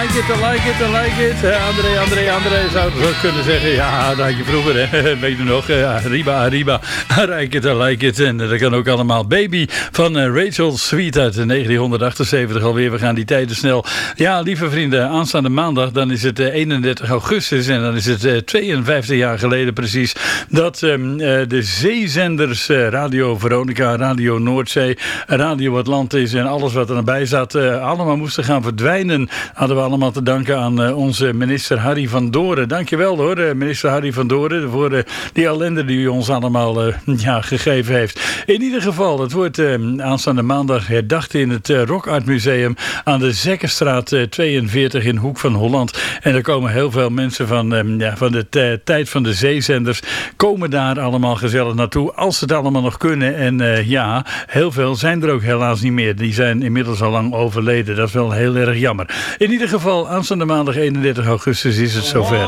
like it, I like it, I like it. André zou het ook kunnen zeggen. Ja, dat had je vroeger, hè. Weet je nog? Arriba, I like it, I like it. En dat kan ook allemaal. Baby van Rachel Sweet uit 1978 alweer. We gaan die tijden snel. Ja, lieve vrienden, aanstaande maandag, dan is het 31 augustus. En dan is het 52 jaar geleden precies dat de zeezenders Radio Veronica, Radio Noordzee, Radio Atlantis en alles wat erbij zat, allemaal moesten gaan verdwijnen. Hadden we allemaal te danken aan onze minister Harry van Doren. Dankjewel hoor, minister Harry van Doren, voor die ellende die u ons allemaal gegeven heeft. In ieder geval, het wordt aanstaande maandag herdacht in het Rock Art Museum aan de Zekkerstraat 42 in Hoek van Holland. En er komen heel veel mensen van de tijd van de zeezenders, komen daar allemaal gezellig naartoe, als ze het allemaal nog kunnen. En heel veel zijn er ook helaas niet meer. Die zijn inmiddels al lang overleden. Dat is wel heel erg jammer. In ieder geval, aanstaande maandag 31 augustus is het zover.